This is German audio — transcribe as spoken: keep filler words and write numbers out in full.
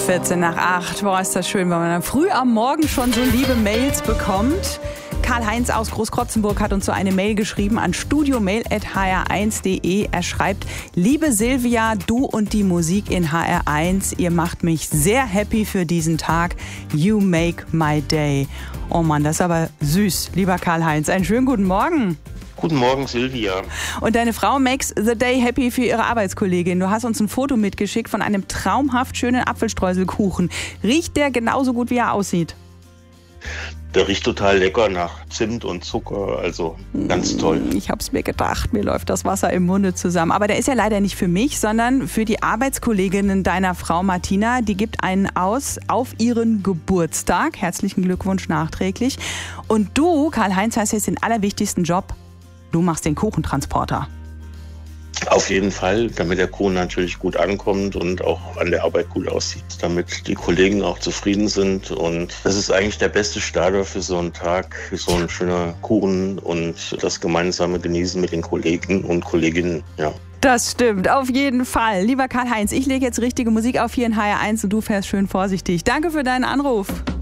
vierzehn nach acht. Boah, ist das schön, wenn man dann früh am Morgen schon so liebe Mails bekommt. Karl-Heinz aus Großkrotzenburg hat uns so eine Mail geschrieben an studiomail at h r eins punkt d e. Er schreibt: Liebe Silvia, du und die Musik in H R eins, ihr macht mich sehr happy für diesen Tag. You make my day. Oh Mann, das ist aber süß, lieber Karl-Heinz. Einen schönen guten Morgen. Guten Morgen, Silvia. Und deine Frau makes the day happy für ihre Arbeitskollegin. Du hast uns ein Foto mitgeschickt von einem traumhaft schönen Apfelstreuselkuchen. Riecht der genauso gut, wie er aussieht? Der riecht total lecker nach Zimt und Zucker, also ganz toll. Ich hab's mir gedacht, mir läuft das Wasser im Munde zusammen. Aber der ist ja leider nicht für mich, sondern für die Arbeitskolleginnen deiner Frau Martina. Die gibt einen aus auf ihren Geburtstag. Herzlichen Glückwunsch nachträglich. Und du, Karl-Heinz, hast jetzt den allerwichtigsten Job. Du machst den Kuchentransporter. Auf jeden Fall, damit der Kuchen natürlich gut ankommt und auch an der Arbeit gut aussieht, damit die Kollegen auch zufrieden sind. Und das ist eigentlich der beste Starter für so einen Tag, für so ein schöner Kuchen und das gemeinsame Genießen mit den Kollegen und Kolleginnen. Ja. Das stimmt, auf jeden Fall. Lieber Karl-Heinz, ich lege jetzt richtige Musik auf hier in H R eins und du fährst schön vorsichtig. Danke für deinen Anruf.